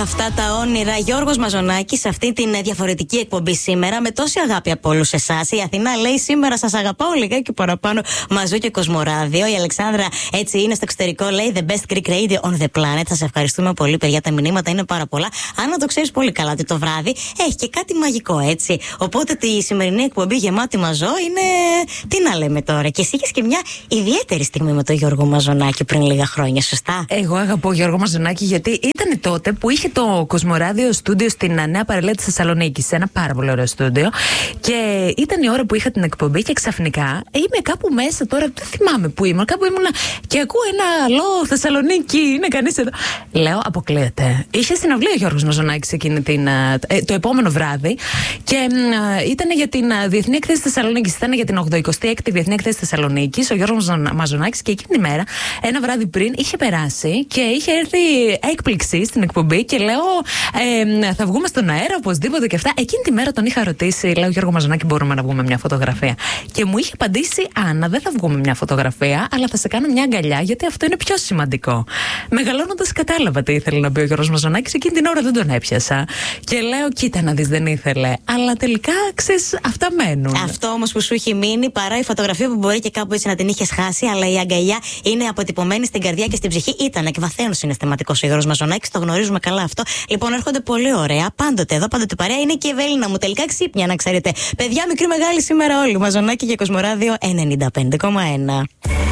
αυτά τα όνειρα. Γιώργος Μαζονάκης σε αυτή την διαφορετική εκπομπή σήμερα, με τόση αγάπη από όλους εσάς. Η Αθηνά λέει σήμερα σας αγαπάω λιγάκι παραπάνω. Μαζού και Κοσμοράδιο. Η Αλεξάνδρα έτσι είναι στο εξωτερικό, λέει The best Greek radio on the planet. Σας ευχαριστούμε πολύ, παιδιά. Τα μηνύματα είναι πάρα πολλά. Άννα, το ξέρεις πολύ καλά ότι το βράδυ έχει και κάτι μαγικό, έτσι. Οπότε τη σημερινή εκπομπή γεμάτη μαζό είναι. Τι να λέμε τώρα. Και εσύ είχες και μια ιδιαίτερη στιγμή με τον Γιώργο Μαζονάκη πριν λίγα χρόνια, σωστά? Εγώ αγαπώ Γιώργο Μαζονάκη γιατί ήταν τότε που είχε το Κοσμοράδιο στούντιο στην Νέα Παραλία της Θεσσαλονίκης. Σε ένα πάρα πολύ ωραίο στούντιο. Και ήταν η ώρα που είχα την εκπομπή και ξαφνικά είμαι κάπου μέσα τώρα. Δεν θυμάμαι που ήμουν. Κάπου ήμουνα και ακούω ένα αλλό Θεσσαλονίκη. Είναι κανείς εδώ. Λέω, αποκλείεται. Είχε συναυλία ο Γιώργος Μαζονάκης εκείνη το επόμενο βράδυ. Και ήταν για την Διεθνή Εκθέση Θεσσαλονίκης. Ήταν για την 86η Διεθνή Εκθέση Θεσσαλονίκης. Ο Γιώργος Μαζονάκης και εκείνη τη μέρα, ένα βράδυ πριν, είχε περάσει και είχε έρθει έκπληξη στην εκπομπή. Και λέω, θα βγούμε στον αέρα οπωσδήποτε και αυτά. Εκείνη τη μέρα τον είχα ρωτήσει, λέω, Γιώργο Μαζονάκη, μπορούμε να βγούμε μια φωτογραφία? Και μου είχε απαντήσει, Άννα, δεν θα βγούμε μια φωτογραφία, αλλά θα σε κάνω μια αγκαλιά, γιατί αυτό είναι πιο σημαντικό. Μεγαλώνοντας, κατάλαβα τι ήθελε να πει ο Γιώργος Μαζονάκης. Εκείνη την ώρα δεν τον έπιασα. Και λέω, κοίτα να δεις, δεν ήθελε. Αλλά τελικά, ξέρεις, αυτά μένουν. Αυτό όμως που σου έχει μείνει, παρά η φωτογραφία που μπορεί και κάπου έτσι να την είχες χάσει, αλλά η αγκαλιά είναι αποτυπωμένη στην καρδιά και στην ψυχή. Ήταν εκβαθένος συναισθηματικός ο Γιώργος Μαζονάκης, το γνωρίζουμε καλά αυτό. Λοιπόν, έρχονται πολύ ωραία. Πάντοτε εδώ, πάντοτε παρέα είναι και η Ευέλινα μου. Τελικά ξύπνια, να ξέρετε. Παιδιά, μικρή μεγάλη σήμερα όλοι. Μαζονάκη και Κοσμοράδιο 95,1.